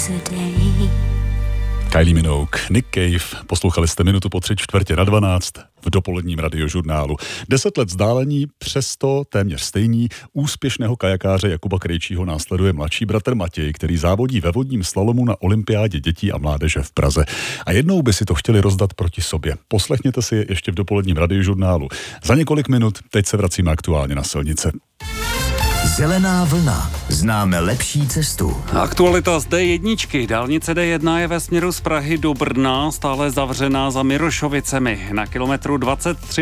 Kylie Minogue, Nick Cave, poslouchali jste minutu po 11:45 v dopoledním radiožurnálu. 10 let vzdálení, přesto téměř stejný, úspěšného kajakáře Jakuba Krejčího následuje mladší bratr Matěj, který závodí ve vodním slalomu na olympiádě dětí a mládeže v Praze. A jednou by si to chtěli rozdat proti sobě. Poslechněte si je ještě v dopoledním radiožurnálu. Za několik minut, teď se vracíme aktuálně na silnice. Zelená vlna. Známe lepší cestu. Aktualita z D1. Dálnice D1 je ve směru z Prahy do Brna stále zavřená za Mirošovicemi. Na kilometru 23